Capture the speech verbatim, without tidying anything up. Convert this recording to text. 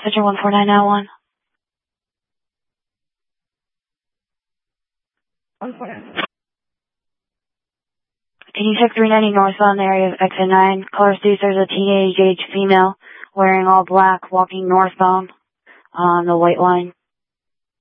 Passenger one four nine nine one. one four nine. Can you check three ninety northbound area of exit nine? Caller states there's a teenage age female wearing all black walking northbound on the white line.